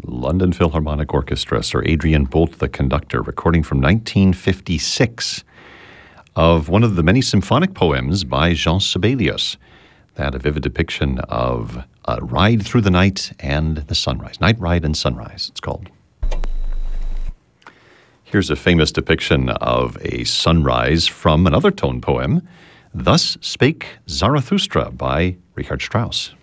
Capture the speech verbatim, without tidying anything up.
London Philharmonic Orchestra, Sir Adrian Boult, the conductor, recording from nineteen fifty-six of one of the many symphonic poems by Jean Sibelius. That a vivid depiction of a ride through the night and the sunrise. Night Ride and Sunrise, it's called. Here's a famous depiction of a sunrise from another tone poem, Thus Spake Zarathustra by Richard Strauss.